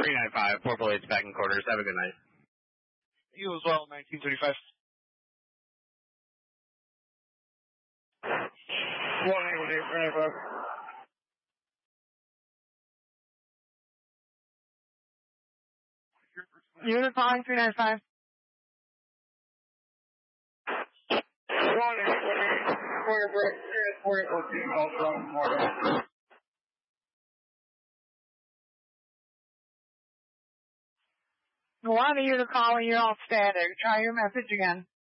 395, Port Blades back in quarters. Have a good night. You as well, 1935. 188, 395. Unit calling 395. 188, quarter break, 314, A lot of you are calling, you're all static. Try your message again.